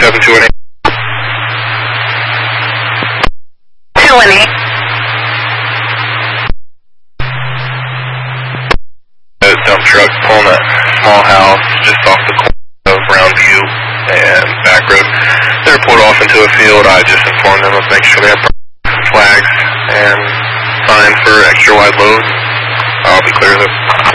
7218. 218. Dump truck pulling a small house just off the corner of Roundview and Back Road. They're pulled off into a field. I just informed them of making sure they have flags and signs for extra wide load. I'll be clear of it.